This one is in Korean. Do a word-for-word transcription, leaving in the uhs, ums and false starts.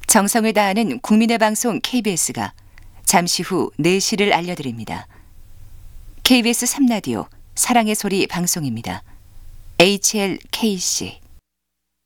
정성을 다하는 국민의 방송 케이비에스가 잠시 후 네 시를 알려드립니다. 케이비에스 삼 라디오 사랑의 소리 방송입니다. 에이치엘케이씨